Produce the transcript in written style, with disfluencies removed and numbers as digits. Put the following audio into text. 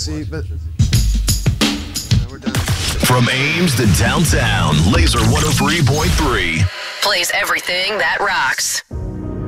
see, but we're done. From Ames to downtown, Laser 103.3. Plays everything that rocks.